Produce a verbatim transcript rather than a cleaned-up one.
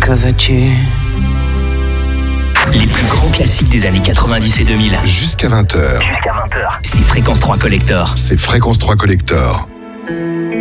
que veux-tu? Les plus grands classiques des années quatre-vingt-dix et deux mille. Jusqu'à vingt heures. Jusqu'à vingt heures. C'est Fréquence trois Collector. C'est Fréquence trois Collector.